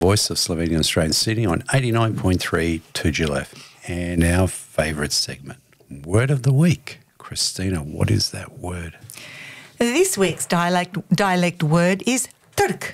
Voice of Slovenian Australian Sydney on 89.3 2GLF. And our favourite segment, Word of the Week. Christina, what is that word? This week's dialect word is Turk,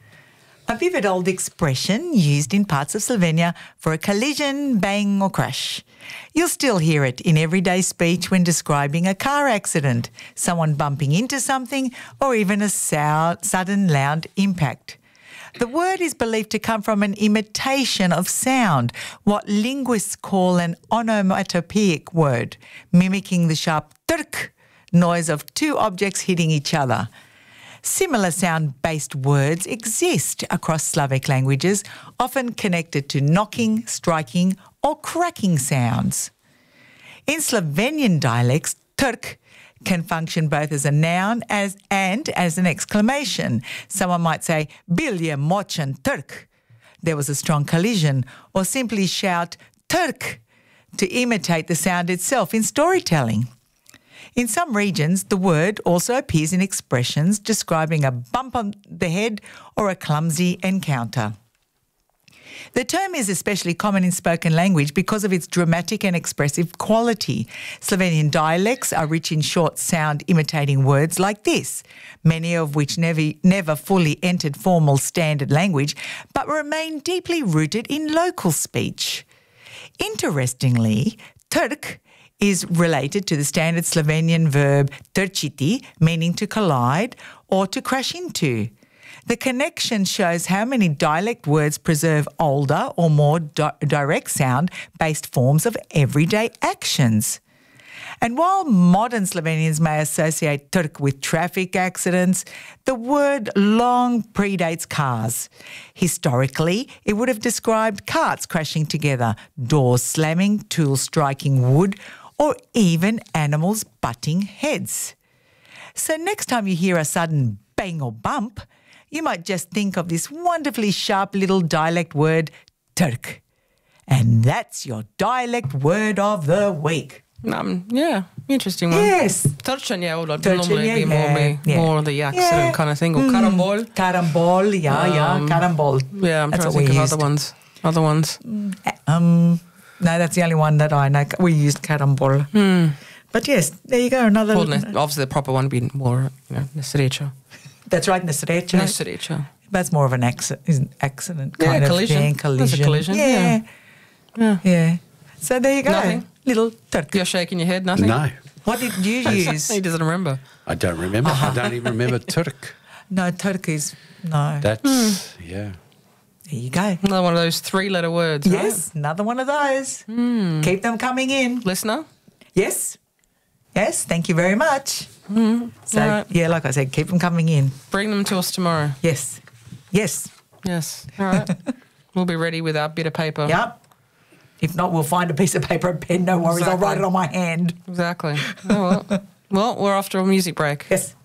a vivid old expression used in parts of Slovenia for a collision, bang or crash. You'll still hear it in everyday speech when describing a car accident, someone bumping into something, or even a sudden loud impact. The word is believed to come from an imitation of sound, what linguists call an onomatopoeic word, mimicking the sharp Turk noise of two objects hitting each other. Similar sound-based words exist across Slavic languages, often connected to knocking, striking or cracking sounds. In Slovenian dialects, Turk can function both as a noun and as an exclamation. Someone might say, "Bil je močan Turk," there was a strong collision, or simply shout "Turk" to imitate the sound itself in storytelling. In some regions, the word also appears in expressions describing a bump on the head or a clumsy encounter. The term is especially common in spoken language because of its dramatic and expressive quality. Slovenian dialects are rich in short sound imitating words like this, many of which never fully entered formal standard language but remain deeply rooted in local speech. Interestingly, Turk is related to the standard Slovenian verb trčiti, meaning to collide or to crash into. The connection shows how many dialect words preserve older or more direct sound-based forms of everyday actions. And while modern Slovenians may associate Turk with traffic accidents, the word long predates cars. Historically, it would have described carts crashing together, doors slamming, tools striking wood, or even animals butting heads. So next time you hear a sudden bang or bump, you might just think of this wonderfully sharp little dialect word, Turk. And that's your dialect word of the week. Yeah, interesting one. Yes. Turčan, would normally be more the accident kind of thing. Or carambol. Carambol, carambol. Yeah, I'm trying to think of other ones. No, that's the only one that I know. We used carambol. But yes, there you go. Another. Well, obviously the proper one would be more, nesreća. That's right, nesreća. Nesreća. That's more of an accident kind of collision. thing. Collision. That's a collision. Yeah. So there you go. Nothing. Little Turk. You're shaking your head, nothing? No. What did you use? He doesn't remember. I don't remember. I don't even remember Turk. No, Turk is, no. That's, yeah. There you go. Another one of those three-letter words, Yes, another one of those. Keep them coming in. Listener? Yes, thank you very much. So, right. yeah, like I said, keep them coming in. Bring them to us tomorrow. Yes. All right. We'll be ready with our bit of paper. Yep. If not, we'll find a piece of paper and pen. No worries. Exactly. I'll write it on my hand. Exactly. Oh, well, we're off to a music break. Yes.